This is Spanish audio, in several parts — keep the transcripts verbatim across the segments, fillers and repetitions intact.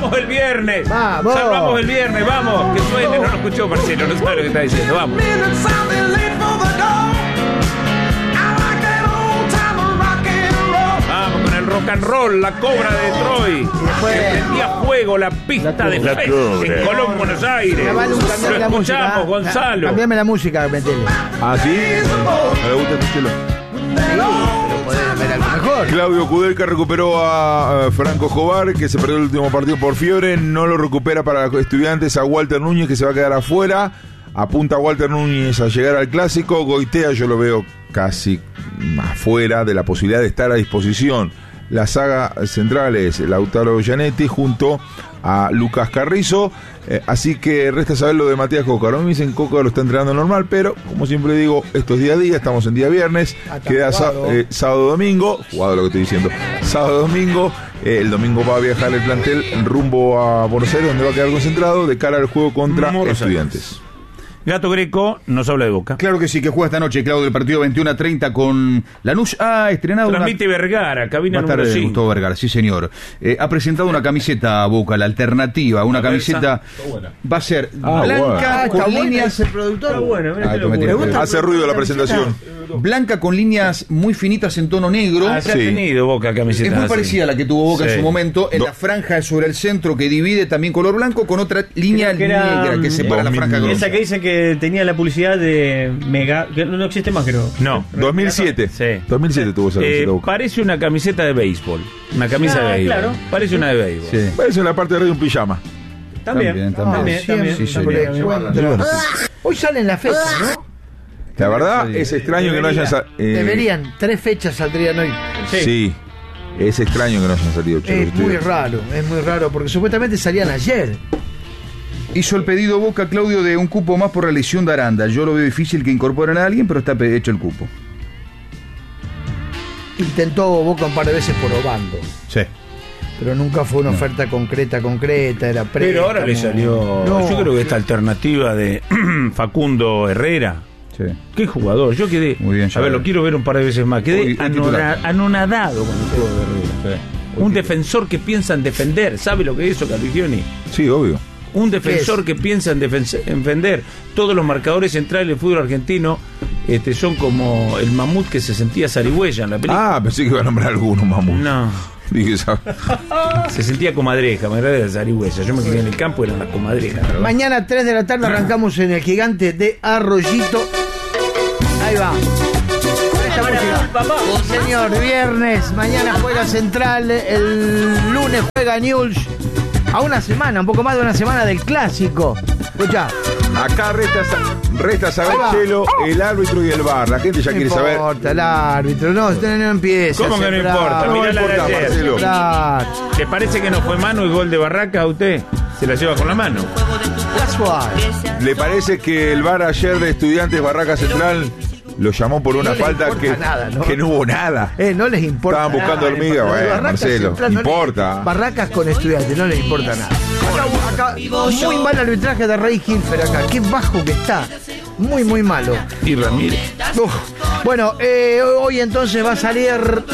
Salvamos el viernes. Vamos. Salvamos el viernes, vamos. Que suene. No lo escuchó Marcelo, no sabe lo que está diciendo. Vamos. Vamos con el rock and roll, la Cobra de Troy. después- Que prendía fuego la pista La de Cobra. Fest La Cobra. en Colón, Buenos Aires. Ya vale un Lo cambiar la música. escuchamos, ¿eh? Gonzalo. Cambiame la música, metele. ¿Ah, sí? Me gusta escucharlo. Pero podés ver algo mejor. Claudio Kudelka recuperó a, a Franco Jobar, que se perdió el último partido por fiebre. No lo recupera para los Estudiantes a Walter Núñez, que se va a quedar afuera. Apunta a Walter Núñez a llegar al Clásico. Goitea yo lo veo casi afuera de la posibilidad de estar a disposición. La saga central es Lautaro Gianetti junto a Lucas Carrizo. Eh, así que resta saber lo de Matías Coca. Ahora me dicen Coca lo está entrenando normal, pero como siempre digo, esto es día a día. Estamos en día viernes. Ah, está Queda sa- jugado. eh, sábado domingo. Jugado lo que estoy diciendo. Sábado domingo. Eh, el domingo va a viajar el plantel rumbo a Buenos Aires, donde va a quedar concentrado de cara al juego contra Buenos Estudiantes. Gato Greco nos habla de Boca. Claro que sí, que juega esta noche, Claudio, el partido veintiuno a treinta con Lanús. Ha estrenado una... Transmite Vergara, cabina Va a estar número eh, cinco. Gustavo Vergara, sí señor. Eh, ha presentado una camiseta a Boca, la alternativa, una A ver, camiseta va a ser Ah, blanca bueno. Ah, está con bueno líneas, ese productor. Está bueno, mirá Ah, qué esto me locura. tiene que- Hace ruido la presentación. blanca con líneas muy finitas en tono negro. Ah, se ha Sí. tenido Boca camiseta Es muy así. parecida a la que tuvo Boca Sí. en su momento, en Do- la franja sobre el centro que divide también color blanco con otra línea Creo que era, negra que mm, separa la dos franja mil. con Esa que dice que tenía la publicidad de Mega, que no no existe más, creo. No. dos mil siete. Sí. dos mil siete tuvo esa Eh, camiseta de Boca. parece una camiseta de béisbol. Una camisa Ah, de béisbol. claro. Parece una de béisbol. Sí. Parece la parte de arriba de un pijama. También, También, Ah, también. también, Sí, siempre señor. encuentro. Hoy salen las fechas, ¿no? La verdad es extraño que no hayan sa- eh, Deberían, tres fechas saldrían hoy. Sí. Sí. Es extraño que no hayan salido. Chelo, Es estoy- muy raro, es muy raro, porque supuestamente salían ayer. Hizo el pedido Boca, Claudio, de un cupo más por la lesión de Aranda. Yo lo veo difícil que incorporen a alguien, pero está pe- hecho el cupo. Intentó Boca un par de veces por Obando, Sí. pero nunca fue una oferta concreta, concreta, era préstamo. Pero ahora le salió. No, yo creo que esta alternativa de Facundo Herrera. Sí. Qué jugador. Yo quedé. Muy bien, a ver, ya. lo quiero ver un par de veces más. Quedé Hoy, un anona- titular. anonadado con el juego de Herrera. Un defensor que piensa en defender. ¿Sabe lo que es eso, Caligioni? Sí, obvio. Un defensor que piensa en, defen- en defender. Todos los marcadores centrales del fútbol argentino este, son como el mamut que se sentía zarigüeya en la película. Ah, pensé que iba a nombrar alguno, mamú. No. Dije, ¿sabes? Se sentía comadreja, me agrada de zarigüeya. Yo me quedé en el campo, eran las comadrejas. ¿verdad? Mañana tres de la tarde arrancamos en el Gigante de Arroyito. Ahí va. Esta música. Sí, señor, viernes, mañana juega Central, el lunes juega Newell's. A una semana, un poco más de una semana del Clásico. Escucha, Acá resta, sa- resta saber, Ahí va. Chelo, el árbitro y el bar. La gente ya no quiere saber. importa el árbitro, no, no, no empieza. ¿Cómo a que no sembrar. importa? No Mirá la de importa, ayer. Marcelo. Sembrar. ¿Le parece que no fue mano y gol de Barraca a usted? Se la lleva con la mano. Casual. ¿Le parece que el bar ayer de Estudiantes Barraca Central lo llamó por una No le falta importa que, nada, ¿no? que no hubo nada? Eh, no les importa. Estaban buscando nada. hormiga, Lo de bueno, Barracas Marcelo, Central no le- importa. Barracas con Estudiantes, no les importa nada. Acá, acá, muy mal arbitraje de Rey Hilfer acá. Qué bajo que está. Muy, muy malo. Y Ramírez. Uf. Bueno, eh, hoy entonces va a salir.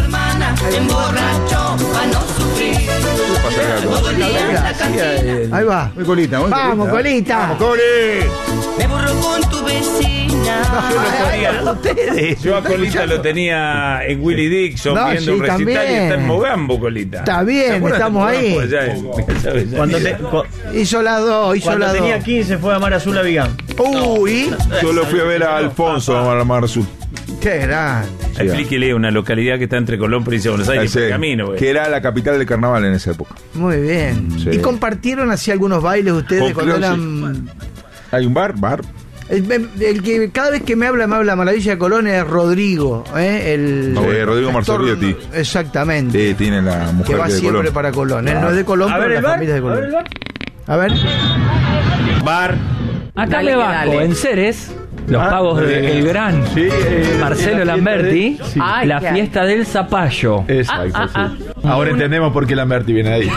Ahí va. Muy colita, muy Vamos, colita. Me borro con tu vecina. Ustedes. Yo a Colita lo tenía en Willie Dixon No, viendo sí, un recital y también. está en Mogambo, Colita. Está bien, ¿Se acuerdan de estamos ahí. Mogambo allá en- allá en- Cuando, te- cu- Hizo la dos, hizo cuando la tenía dos. quince fue a Mar Azul a Vigán. Uy, Yo lo fui a ver a Alfonso a Mar Azul. qué grande. Explíquele una localidad que está entre Colón, Provincia de Buenos Aires y Ese, por camino, güey. que era la capital del carnaval en esa época. Muy bien. Sí. ¿Y compartieron así algunos bailes ustedes Con cuando Cleo, eran... ¿Hay un bar? Bar. El, el que cada vez que me habla, me habla maravilla de Colón es Rodrigo, ¿eh? El, Sí, Rodrigo Marzorietti. Exactamente. Sí, tiene la Que mujer va que de siempre Colón. para Colón. Él Claro. no es de Colón, A pero ver la el bar. familia es de A ver el Colón. bar. A ver. Bar. Acá Dale me que banco, dale. en Ceres, los Ah, pagos eh, del gran sí, eh, Marcelo la fiesta Lamberti, de- sí. Ay, la qué fiesta del zapallo. Exacto, Ah, ah, sí. ah. Ahora entendemos por qué Lamberti viene ahí.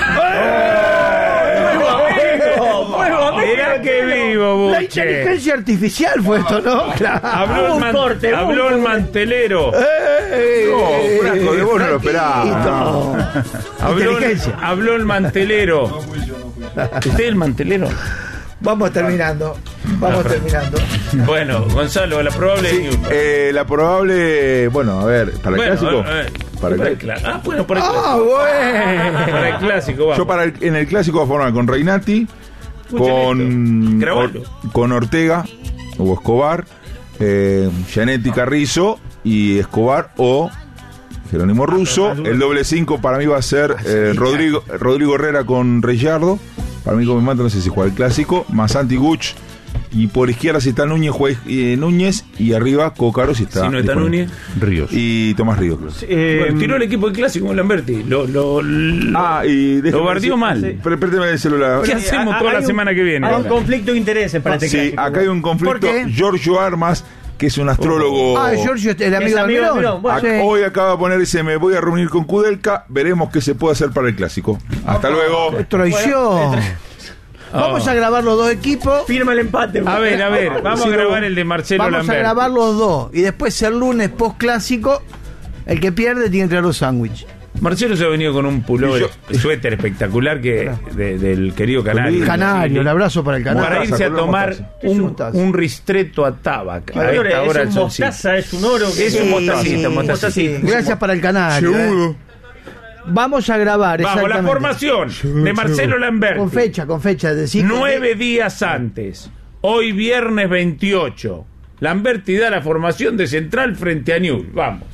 Mirá que vivo, La Buche. inteligencia artificial fue esto, ¿no? Claro. Habló el, Un man- corte, un habló el corte. mantelero. Eh, No, Franco, de vos no lo esperaba. No. Habló, Inteligencia. habló el mantelero. ¿Usted es el mantelero? Vamos terminando. Vamos terminando. Bueno, Gonzalo, la probable Sí, news. eh, la probable, bueno, a ver, para el Bueno, clásico. eh, Para el para el clásico. cla- Ah, bueno, para el Ah, clásico. bueno. Para el clásico, vamos. Yo para el- en el clásico voy a formar con Reinati, con, Grabalo. Or- con Ortega o Escobar, eh, Gianetti Carrizo y Escobar o Jerónimo Russo. El doble cinco para mí va a ser eh, Rodrigo, Rodrigo Herrera con Reyardo. Para mí como me mata, no sé si juega el clásico. Más Santi Guch. Y por izquierda si está Núñez, juega eh, Núñez. Y arriba Cócaro si está. Si no está disponible. Núñez. Ríos. Y Tomás Ríos. Eh, Bueno, tiró el equipo del clásico con Lamberti. Lo, lo, lo, Ah, y déjeme lo bardió decir- mal. Pero présteme el celular. ¿Qué hacemos hay toda la un- semana que viene? Hay un ahora? conflicto de intereses para este Sí, clásico. acá hay un conflicto. ¿Por qué? Giorgio Armas, que es un astrólogo. Ah, Giorgio, el amigo Es de amigo de Almirón. Almirón. Bueno, Ac- Sí. Hoy acaba de poner ese me voy a reunir con Kudelka, veremos qué se puede hacer para el clásico. Hasta luego. Traición. Vamos a grabar los dos equipos. Firma el empate. A ver, a ver, vamos Sí, a grabar vamos- el de Marcelo Vamos Lamberti. a grabar los dos. Y después el lunes post clásico, el que pierde tiene que traer los sándwiches. Marcelo se ha venido con un pullover, Y yo- suéter espectacular que de- del querido Canario. Canario, el abrazo para el Para Canario. irse a Con una tomar mostaza. ¿Qué es un un, mostaza? un ristretto a tabac. A Señores, esta hora es el un solcito. mostaza, es un oro. Es un Sí, mostacito, sí, mostacito. Gracias para el Canario. eh. Vamos a grabar. Vamos, la exactamente. formación de Marcelo Lamberti. Con fecha, con fecha. Decir que- Nueve días antes. Hoy viernes veintiocho. Lamberti da la formación de central frente a Newell's. Vamos.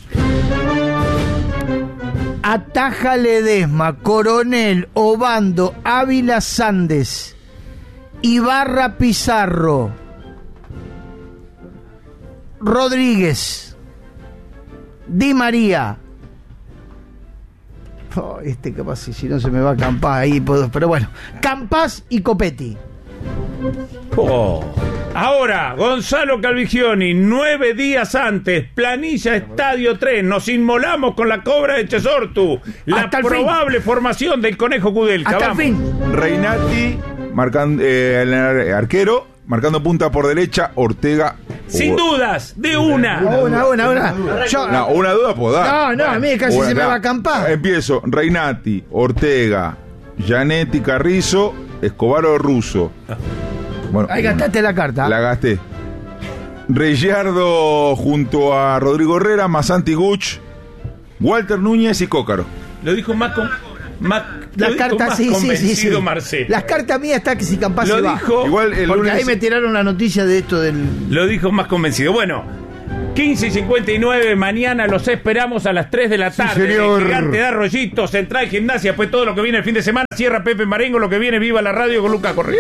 Ataja Ledesma, Coronel, Obando, Ávila Sandes, Ibarra Pizarro, Rodríguez, Di María. Oh, este capaz si si no se me va a Campás ahí, puedo- pero bueno, Campás y Copetti. Oh. Ahora, Gonzalo Calvigioni, nueve días antes, planilla Estadio tres, nos inmolamos con la cobra de Chesortu, la Hasta el fin. probable formación del Conejo Kudelka. Hasta el Vamos. fin. Reinati, marcando, eh, el ar- arquero, marcando punta por derecha, Ortega. Sin o- dudas, de una. Una, una, una. Yo- No, una duda puedo dar. No, no, a mí casi Una se me acá. va a Campás. Empiezo, Reinati, Ortega, Gianetti Carrizo, Escobar o Russo. Bueno, Ahí gastaste la carta. la gasté. Reyardo junto a Rodrigo Herrera, Masanti Guch, Walter Núñez y Cócaro. Lo dijo más con más, lo Las dijo cartas, más sí, sí, sí, convencido sí. Marcelo. Las cartas mías está que si Campás Lo se va. dijo- Igual el Porque lunes- ahí me tiraron la noticia de esto del... Lo dijo más convencido. Bueno, quince y cincuenta y nueve, mañana los esperamos a las tres de la tarde. señor. El Gigante de Arroyito, Central Gimnasia, pues todo lo que viene el fin de semana. Cierra Pepe Marengo, lo que viene, viva la radio con Lucas Correa.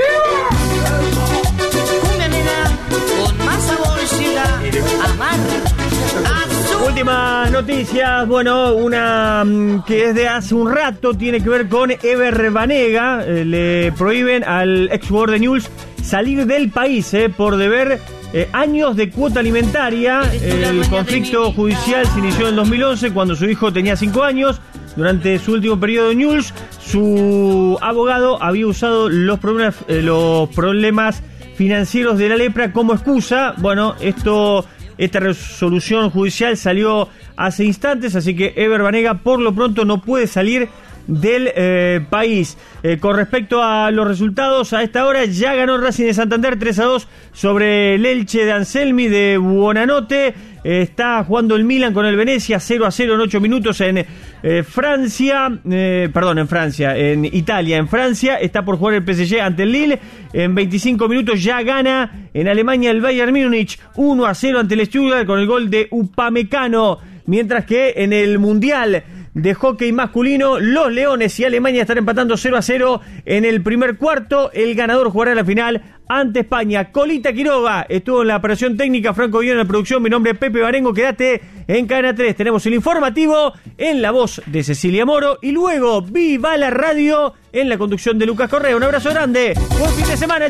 Cumbia nena, con más sabor llega amar. Azul. Últimas noticias, bueno, una mm, que es de hace un rato, tiene que ver con Ever Banega. Eh, le prohíben al ex jugador de Newell's salir del país eh, por deber eh, años de cuota alimentaria. El conflicto judicial se inició en el dos mil once cuando su hijo tenía cinco años. Durante su último periodo de Newell's, su abogado había usado los problemas, eh, los problemas financieros de la lepra como excusa. Bueno, esto... Esta resolución judicial salió hace instantes, así que Ever Banega por lo pronto no puede salir del eh, país. Eh, con respecto a los resultados, a esta hora ya ganó Racing de Santander tres a dos sobre el Elche de Anselmi de Buonanotte. Eh, está jugando el Milan con el Venecia cero a cero en ocho minutos en eh, Francia, eh, perdón, en Francia, en Italia, en Francia. Está por jugar el P S G ante el Lille. En veinticinco minutos ya gana en Alemania el Bayern Múnich uno a cero ante el Stuttgart con el gol de Upamecano. Mientras que en el Mundial de hockey masculino, los Leones y Alemania están empatando cero a cero en el primer cuarto. El ganador jugará la final ante España. Colita Quiroga estuvo en la operación técnica, Franco Guión en la producción. Mi nombre es Pepe Barengo. Quédate en Cadena tres. Tenemos el informativo en la voz de Cecilia Moro y luego Viva la Radio en la conducción de Lucas Correa. Un abrazo grande. Buen fin de semana.